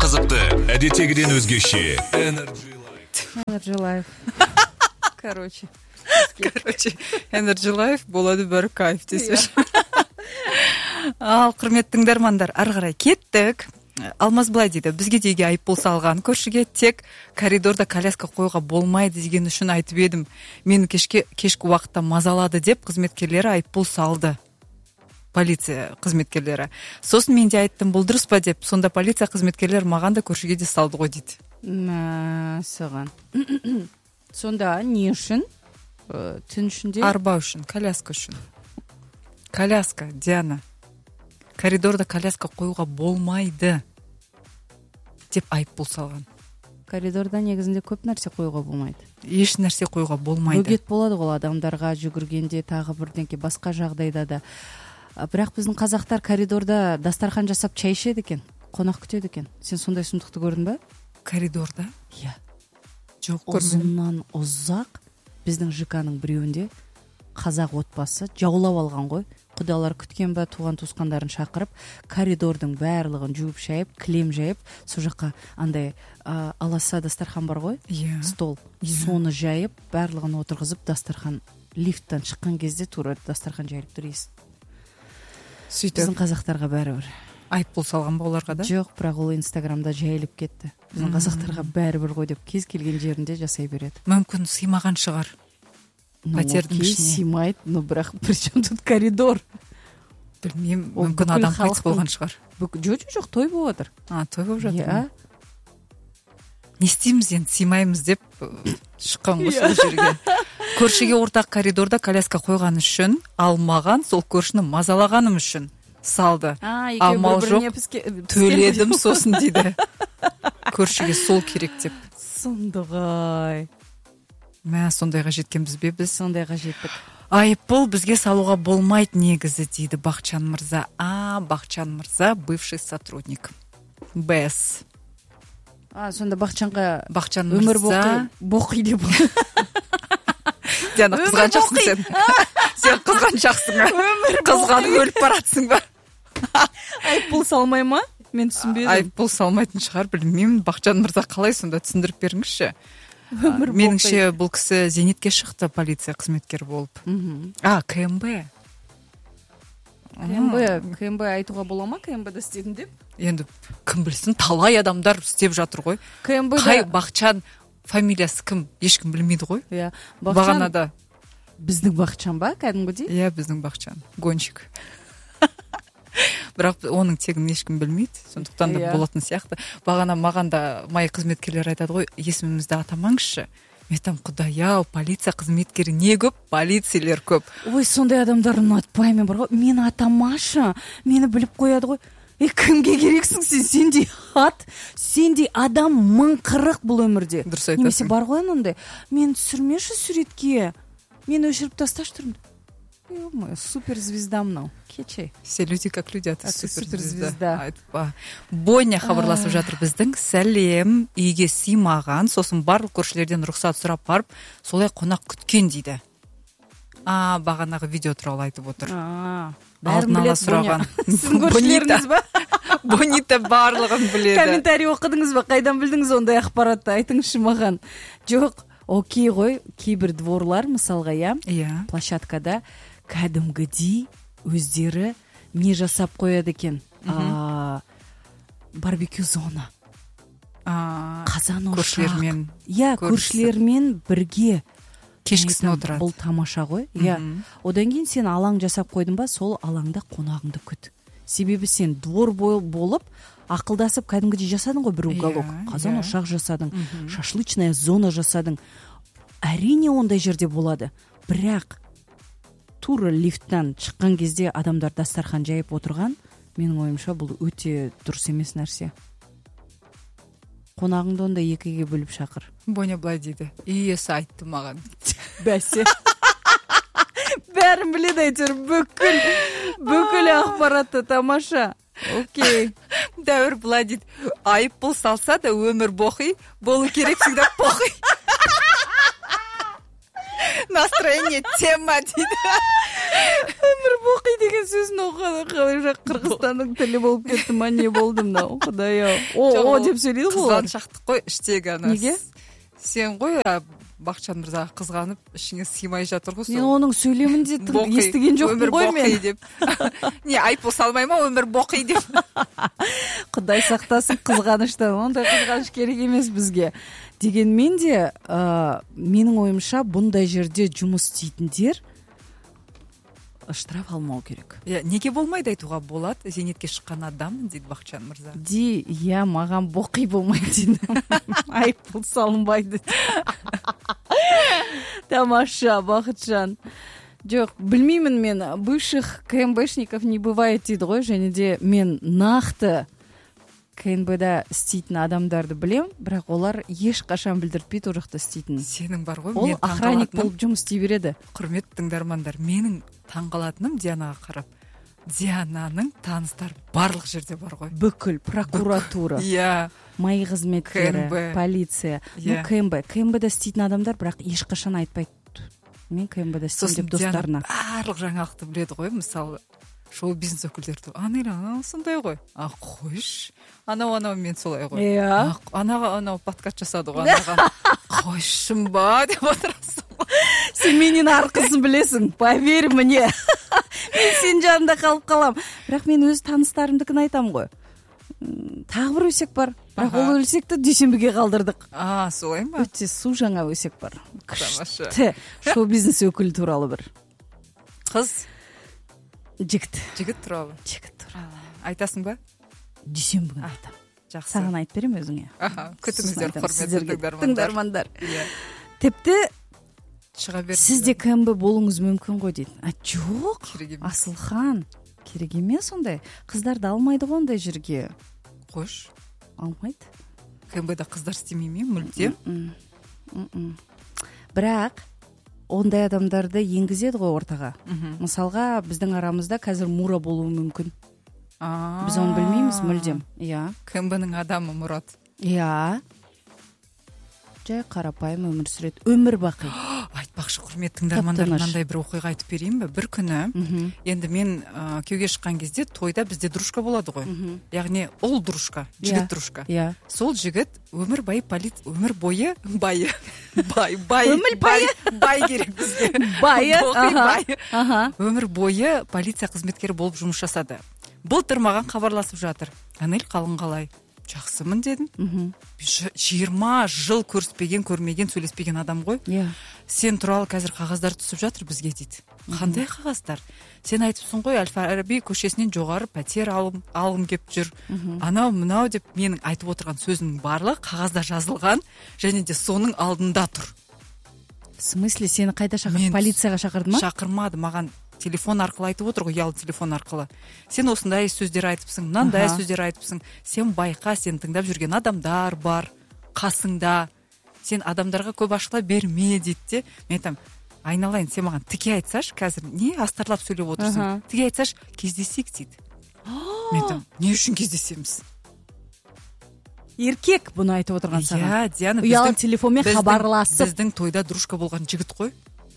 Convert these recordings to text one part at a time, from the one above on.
қызықты, әдеттегіден өзгеше. Energy Life. Короче, Energy Life болады бір кайф десеш. Ал құрметті тыңдармандар, ары қарай кеттік. Алмаз былай дейді, бізге деге айыппұл салған көршіге тек коридорда коляска қоюға болмайды деген үшін айтып едім. Мені кешкі уақытта мазалады деп қызметкерлері айыппұл салды. Полиция қызметкерлері. Сосын мен де айттым, бұл дұрыс па деп. Сонда полиция қызметкерлері маған да көршіге де салды ғой дейді. Мәсіған. Сонда не үшін? Түн үшінде? Арба үшін, коляска үшін. Коляска, Диана. Коридорда коляска қоюға болмайды деп айыппұл салған. Коридорда негізінде көп нәрсе қоюға болмайды. Еш нәрсе қоюға болмайды. Бөгет болады ғой адамдарға жүгіргенде, тағы бірдеңке басқа жағдайда да. Бірақ біздің қазақтар коридорда дастархан жасап чай ішеді екен, қонақ күтеді екен. Сен сондай сұмдықты көрдің бе? Коридорда? Иә. Жоқ, көрмедім. Ұзыннан ұзақ біздің ЖК-ның біреуінде қазақ отбасы жаулап алған ғой. Құдалар күткен бе, туған туысқандарын шақырып, коридордың барлығын жуып шайып, кілем жайып, сол жаққа андай аласа дастархан бар ғой, стол. Соны жайып, барлығын отырғызып, дастархан лифттан шыққан кезде тура дастархан жайып тұр ес. Біздің қазақтарға бәрібір. Айыппұл салған ба оларға да? Жоқ, бірақ ол Инстаграмда жайылып кетті. Біздің қазақтарға бәрібір ғой деп кез келген жерінде жасай береді. Мүмкін сыймаған шығар. Пәтердің ішіне сыймайды, но бірақ причем тут коридор? Білмеймін, мүмкін адам қайтыс болған шығар. Жоқ, той болып жатыр. Той болып жатыр. Не істейміз енді, сыймаймыз деп шыққан ғой сол жерге. Көршіге ортақ коридорда коляска қойған үшін, алмаған, сол көршіні мазалағаным үшін салды. Амал жоқ, төледім сосын дейді. Көршіге сол керек деп. Сұмдығай. Сондайға жеткенбіз бе біз? Сондайға жеттік. Айыппұл бізге салуға болмайды негізі дейді Бақчан мырза. Бақчан мырза бывший сотрудник. БС. Сонда Бақчан өмір боқи деп. Диана, қызғаншақсың сен. Сен қызғаншақсың. Қызғанып өліп баратсың ба? Айыппұл салмай ма? Мен түсінбедім. Айыппұл салмайтын шығар, білмеймін. Бақчан мырза қалай сонда түсіндіріп беріңізші. Меніңше бұл кісі зейнетке шықты полиция қызметкері болып. КМБ. КМБ айтуға бола ма? КМБ-да істедім деп? Енді кім білсін, талай адамдар істеп жатыр ғой. Қай Бақчан фамилиясы кім? Ешкім білмейді ғой. Бағанада. Біздің Бақчан ба, кәдімгідей? Иә, біздің Бақчан. Гонщик. Бірақ оның тегін ешкім білмейді, сондықтан да болатын сияқты. Бағана маған да май қызметкерлер айтады ғой, есімімізді атамаңызшы. Мен айтам, құдай-ау, полиция қызметкері не көп, полицейлер көп. Ой, сондай адамдар ұнатпаймын бар ғой. Мені атамашы, мені біліп қояды ғой. Кімге керексің сен? Сендей ат, сендей адам 1040 бұл өмірде. Дұрыс айтасың. Немесе бар ғой ондай. Мен түсірмеші суретке. Мен өшіріп тасташ тұрмын. Суперзвезда мынау. Кечей. Все люди как люди, а ты суперзвезда. Айтпа. Боня хабарласып жатыр біздің. Сәлем, үйге сыймаған, сосын барлық көршілерден рұқсат сұрап барып, солай қонақ күткен дейді. Бағанағы видео туралы айтып отыр. Бәрін біледі сұраған. Сіздің көршілеріңіз ба? Бонита барлығын біледі. Комментарий оқыдыңыз ба? Қайдан білдіңіз ондай ақпаратты? Айтыңызшы маған. Жоқ, окей ғой, кейбір дворлар, мысалға, площадкада кәдімгідей өздері не жасап қояды екен? Барбекю зона. Қазан ошақ. Көршілермен бірге кешкісін отырады. Бұл тамаша ғой. Одан кейін сен алаң жасап қойдың ба, сол алаңда қонағыңды күт. Себебі сен двор болып, ақылдасып кәдімгідей жасадың ғой бір уголок. Қазан ошақ жасадың, шашлычная зона жасадың. Әрине ондай жерде болады. Бірақ тура лифттан шыққан кезде адамдар дастархан жайып отырған, менің ойымша бұл өте дұрыс емес нәрсе. Қонағыңды онда екіге бөліп шақыр. Боня былай дейді. Үй иесі айтты маған. Бәсе. Бәрін біледі әйтеуір, бүкіл ақпаратты тамаша. Окей. Дәуір былай дейді. Айыппұл салса да өмір боқи, болу керек всегда боқи. настроение тема дейді. өмір боқи деген сөзін оқығанда қалай жақ Қырғызстанның тілі болып кетті ма, не болды мынау, құдай ау. О деп сөйлейді ғой. Қызғаншақтық қой іштегі ана. Неге? Сен ғой Бақытжан мырзаға қызғанып ішіңе сыймай жатыр ғой. Мен оның сөйлемін де естіген жоқпын ғой мен. Деп. Не, айыппұл салмай ма, өмір боқи деп. Құдай сақтасын қызғаныштан. Ондай қызғаныш керек емес бізге. Дегенмен де менің ойымша бұндай жерде жұмыс істейтіндер штраф алмау керек. Неге болмайды айтуға болады? Зейнетке шыққан адаммын дейді Бақытжан мырза. Иә, маған боқи болмайды дейді. Айыппұл салынбайды. Тамаша, Бақытжан. Жоқ, білмеймін, мен бывших КМБшников не бывает дейді ғой, және де мен нақты КНБ-да істейтін адамдарды білем, бірақ олар ешқашан білдіртпейді ол жақта істейтінін. Сенің бар ғой, ол охранник болып жұмыс істей береді. Құрметті тыңдармандар, менің таңғалатыным Дианаға қарап. Диананың таныстары барлық жерде бар ғой. Бүкіл прокуратура, мои қызметтері, полиция. КМБ-да істейтін адамдар, бірақ ешқашан айтпайды. Мен КМБ-да істеймін деп достарына. Барлық жаңалықты біледі ғой, мысалы шоу-бизнес өкілдерді. Анау сондай ғой. Қойш. Анау мен солай ғой. Анау подкаст жасады ғой. Қойшым ба деп отырасың. Сен менен арқысын білесің, поверь мне. Мен сен жанында қалып қалам. Бірақ мен өз таныстарымдыкін айтам ғой. Тағы бір өсек бар. Бірақ ол өсекті дүйсенбіге қалдырдық. Солай ма? Өте су жаңа өсек бар. Күшті шоу-бизнес өкілі туралы бір. Қыз? Жігіт туралы. Айтасың ба? Дүйсенбі күні айтам. Жақсы. Саған айтып берем өзіңе. Күтіңіздер, құрметті тыңдармандар. Тіпті шыға берді. Сіз де КМБ болуыңыз мүмкін ғой дейді. Жоқ, Асылхан. Керек емес ондай. Қыздарды алмайды ғой ондай жерге. Қош. Алмайды. КМБ-да қыздар істемей ме, мүлдем? Бірақ ондай адамдарды енгізеді ғой ортаға. Мысалға, біздің арамызда қазір Мура болуы мүмкін. Біз оны білмейміз мүлдем. КМБ-ның адамы Мұрат. Жай қарапайым өмір сүреді. Өмір бақи. Айтпақшы, құрметті тыңдармандар, мынандай бір оқиға айтып берейін бе? Бір күні, енді мен күйеуге шыққан кезде тойда бізде дружка болады ғой. Яғни ол дружка, жігіт дружка. Сол жігіт өмір бойы бай керек бізге. Өмір бойы полиция қызметкері болып жұмыс жасады. Былтыр маған хабарласып жатыр. Анель, қалың қалай? Жақсымын дедім. 20 жыл көрмеген, сөйлеспеген адам ғой. Сен туралы қазір қағаздар түсіп жатыр бізге дейді. Қандай қағаздар? Сен айтыпсың ғой, Әл-Фараби көшесінен жоғары пәтер алғым кеп жүр. Анау мынау деп менің айтып отырған сөзінің барлығы қағазда жазылған, және де соның алдында тұр. В смысле, сені қайда шақырды? Полицияға шақырды ма? Шақырмады, маған телефон арқылы айтып отыр ғой, ұялы телефон арқылы. Сен осындай сөздер айтыпсың, мынандай сөздер айтыпсың. Сен байқа, сен тыңдап жүрген адамдар бар қасыңда. Сен адамдарға көп ашыла берме дейді де. Мен айтам, айналайын, сен маған тіке айтсаш, қазір не астарлап сөйлеп отырсың? Тіке айтсаш, кездесейік дейді. Мен айтам, не үшін кездесеміз? Еркек бұны айтып отырған саған. Диана, ұялы телефонмен хабарласып. Біздің тойда дружка болған жігіт қой.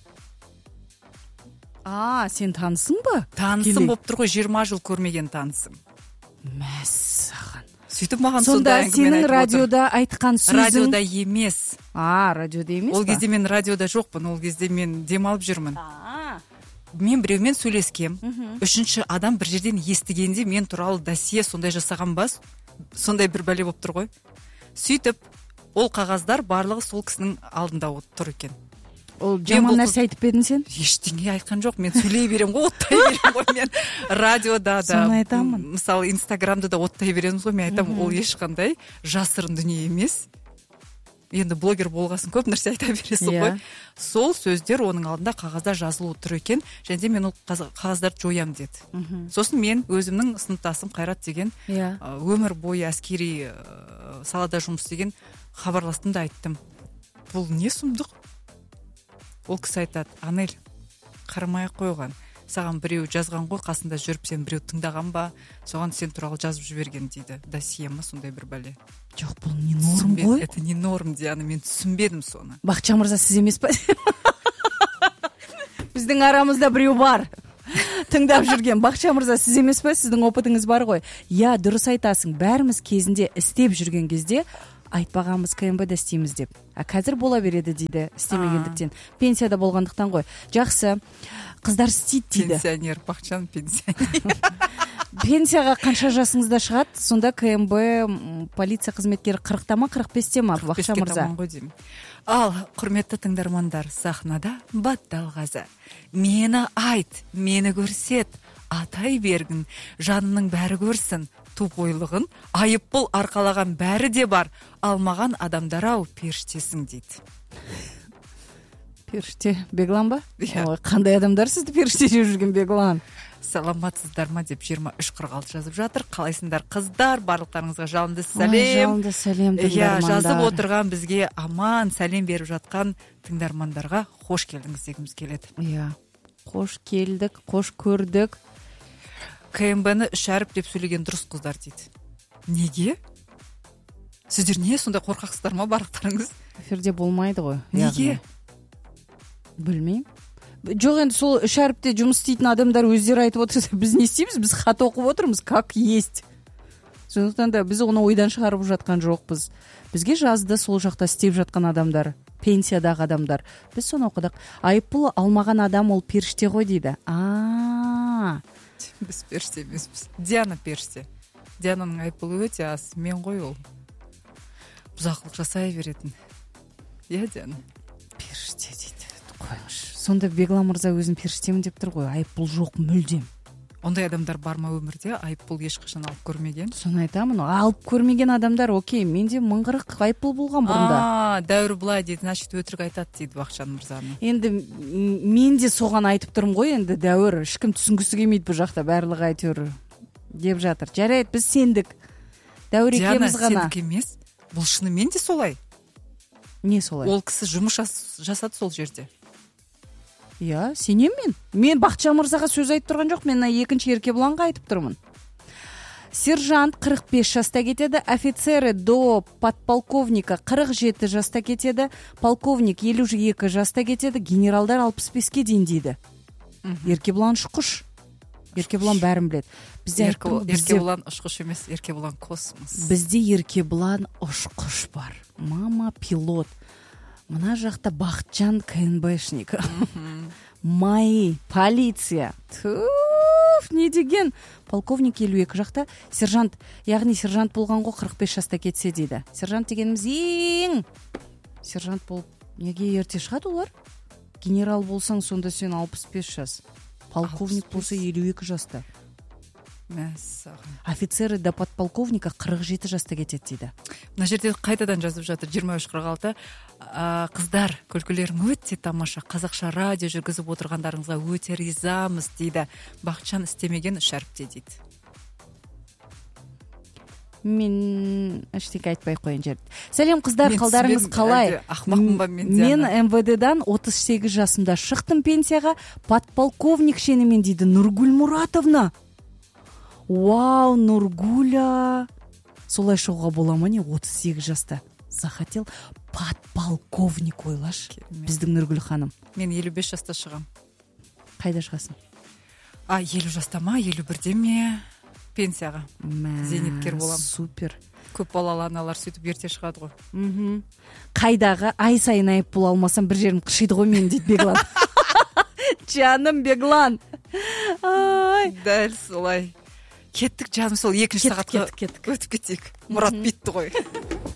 Сен танысың ба? Танысым болып тұр ғой, 20 жыл көрмеген танысым. Мәссаған. Сөйтіп маған сондай әңгімен айтып отыр. Сонда сенің радиода айтқан сөзің? Радиода емес. Радиода емес па? Ол кезде мен радиода жоқпын, ол кезде мен демалып жүрмін. Мен біреумен сөйлескем. Үшінші адам бір жерден естігенде мен туралы досье сондай жасаған ба? Сондай бір бәле болып тұр ғой. Сөйтіп, ол қағаздар барлығы сол кісінің алдында тұр екен. Ол жаман нәрсе айтып бердің сен? Ештеңе айтқан жоқ, мен сөйлей берем ғой, оттай берем ғой, мен радиода да, мысалы инстаграмда да оттай береміз ғой, мен айтам, ол ешқандай жасырын дүние емес. Енді блогер болғасын көп нәрсе айта бересің ғой. Сол сөздер оның алдында қағазда жазылу тұр екен, және де мен ол қағаздарды жоям деді. Сосын мен өзімнің сыныптасым Қайрат деген өмір бойы әскери салада жұмыс істеген хабарластым да айттым. Бұл не сұмдық? Ол кісі айтады, Анель, қарамай қойған. Саған біреу жазған ғой, қасында жүріп сен біреу тыңдаған ба, соған сен туралы жазып жіберген дейді. Досье ма, сондай бір бәле. Жоқ, бұл не норм ғой? Это не норм, Диана, мен түсінбедім соны. Бақытжан мырза, сіз емес па? Біздің арамызда біреу бар. Тыңдап жүрген Бақытжан мырза, сіз емес пе? Сіздің опытыңыз бар ғой. Иә, дұрыс айтасың. Бәріміз кезінде істеп жүрген кезде айтпағанбыз КМБ-да істейміз деп. Қазір бола береді дейді, істемегендіктен. Пенсияда болғандықтан ғой. Жақсы. Қыздар істейді дейді. Пенсионер, Бақытжан пенсионер. Пенсияға қанша жасыңызда шығады? Сонда КМБ полиция қызметкері 40-та ма, 45-те ма, Бақытжан мырза? Ал, құрметті тыңдармандар, сахнада Батталғазы. Мені айт, мені көрсет, атай бергін, жанының бәрі көрсін, тупойлығын, айыппұл арқалаған бәрі де бар, алмаған адамдар-ау періштесің дейді. Періште Беглан ба? Ой, қандай адамдар сізді періште деп жүрген Беглан? Саламатсыздар ма деп 23:46 жазып жатыр. Қалайсыңдар қыздар? Барлықтарыңызға жалынды сәлем. Жалынды сәлем тыңдармандар. Жазып отырған, бізге аман сәлем беріп жатқан тыңдармандарға қош келдіңіз дегіміз келеді. Қош келдік, қош көрдік. КМБ-ні үш әріп деп сөйлеген дұрыс қыздар дейді. Неге? Сіздер не сондай қорқақсыздар ма барлықтарыңыз? Эфирде болмайды ғой. Неге? Білмеймін. Жоқ, енді сол үш әріпте жұмыс істейтін адамдар өздері айтып отырса, біз не істейміз? Біз хат оқып отырмыз, как есть. Сондықтан да біз оны ойдан шығарып жатқан жоқпыз. Бізге жазды сол жақта істеп жатқан адамдар, пенсиядағы адамдар. Біз соны оқыдық. Айыппұл алмаған адам ол періште ғой дейді. Біз періште емеспіз. Диана періште. Диананың айыппұлы өте аз. Мен ғой ол. Бұзақылық жасай беретін. Диана. Періште дейді. Қойыңыз. Сонда Беглан мырза өзін періштемін деп тұр ғой. Айыппұл жоқ мүлдем. Ондай адамдар бар ма өмірде? Айыппұл ешқашан алып көрмеген. Соны айтамын. Алып көрмеген адамдар, окей. Менде 1040 айыппұл болған бұрында. Дәуір былай дейді, значит өтірік айтады дейді Бақытжан мырзаны. Енді мен де соған айтып тұрмын ғой, енді дәуір. Ешкім түсінгісі келмейді бұл жақта, барлығы әйтеуір деп жатыр. Жарайды, біз сендік. Дәуір екеміз ғана. Диана, сендік емес. Бұл шынымен де солай. Не солай? Ол кісі жұмыс жасады сол жерде. Иә, сенем мен. Мен Бақытжан мырзаға сөз айтып тұрған жоқ, мен екінші Еркебұланға айтып тұрмын. Сержант 45 жаста кетеді, офицері до подполковника 47 жаста кетеді, полковник 52 жаста кетеді, генералдар 65-ке дейін дейді. Еркебұлан ұшқыш. Еркебұлан бәрін біледі. Еркебұлан ұшқыш емес, Еркебұлан космос. Бізде Еркебұлан ұшқыш бар. Мама пилот. Мына жақта Бақытжан КНБшник. Май, полиция. Туф, не деген? Полковник 52 жақта, сержант, яғни сержант болған ғой 45 жаста кетсе дейді. Сержант дегеніміз ең. Сержант болып, неге ерте шығады олар? Генерал болсаң, сонда сен 65 жас. Полковник болса 52 жаста. Офицері до подполковника 47 жаста кетеді дейді. Мына жерде қайтадан жазып жатыр 23:46. Қыздар, күлкілерің өте тамаша. Қазақша радио жүргізіп отырғандарыңызға өте ризамыз дейді. Бақытжан істемеген үш әріпте дейді. Мен ештеңе айтпай қойын жерді. Сәлем қыздар, қалдарыңыз қалай? Ақмақпын ба мен? Мен МВД-дан 38 жасымда шықтым пенсияға, подполковник шенімен дейді Нұргүл Мұратовна. Вау, Нұргуля. Солай шығуға бола ма не 38 жаста? Захотел подполковник, ойлаш. Біздің Нұргүл ханым. Мен 55 жаста шығам. Қайда шығасың? 50 жаста ма, 51-де ме? Пенсияға. Зейнеткер болам. Супер. Көп балалы аналар сөйтіп ерте шығады ғой. Қайдағы ай сайын айыппұл алмасам бір жерім қышиды ғой мен дейді Беглан. Жаным Беглан. Дәл солай. Кеттік жаным, сол екінші сағатқа кеттік. Өтіп кетейік. Мұрат битті ғой.